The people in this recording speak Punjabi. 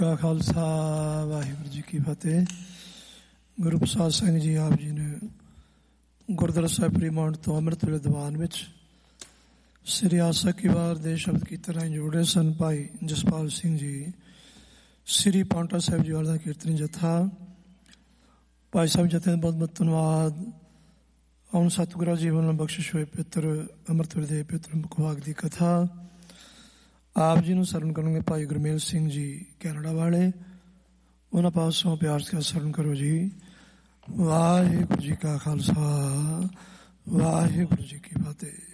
ਕਾ ਖਾਲਸਾ ਵਾਹਿਗੁਰੂ ਜੀ ਕੀ ਫਤਿਹ। ਗੁਰੂ ਪ੍ਰਸਾਦ ਸਿੰਘ ਜੀ ਆਪ ਜੀ ਨੇ ਗੁਰਦੁਆਰਾ ਸਾਹਿਬ ਫਰੀਮਾਉਂਟ ਤੋਂ ਅੰਮ੍ਰਿਤ ਵੇਲੇ ਦੀਵਾਨ ਵਿੱਚ ਸ੍ਰੀ ਆਸਾ ਕੀ ਵਾਰ ਦੇ ਸ਼ਬਦ ਕੀਰਤਨ ਰਾਹੀਂ ਜੋੜੇ ਸਨ। ਭਾਈ ਜਸਪਾਲ ਸਿੰਘ ਜੀ ਸ੍ਰੀ ਪਾਉਂਟਾ ਸਾਹਿਬ ਜੀ ਵਾਲਾ ਦਾ ਕੀਰਤਨ ਜਥਾ। ਭਾਈ ਸਾਹਿਬ ਜਥੇ ਦਾ ਬਹੁਤ ਬਹੁਤ ਧੰਨਵਾਦ। ਹੁਣ ਸਤਿਗੁਰਾਂ ਜੀ ਵੱਲੋਂ ਬਖਸ਼ਿਸ਼ ਹੋਏ ਪਿੱਤਰ ਅੰਮ੍ਰਿਤ ਵੇਲੇ ਦੇ ਪਿੱਤਰ ਮੁਖਵਾਕ ਦੀ ਕਥਾ ਆਪ ਜੀ ਨੂੰ ਸਰਵਣ ਕਰਨਗੇ ਭਾਈ ਗੁਰਮੇਲ ਸਿੰਘ ਜੀ ਕੈਨੇਡਾ ਵਾਲੇ। ਉਹਨਾਂ ਪਾਸੋਂ ਪਿਆਰ ਸਤਿਕਾਰ ਸਰਵਣ ਕਰੋ ਜੀ। ਵਾਹਿਗੁਰੂ ਜੀ ਕਾ ਖਾਲਸਾ ਵਾਹਿਗੁਰੂ ਜੀ ਕੀ ਫਤਿਹ।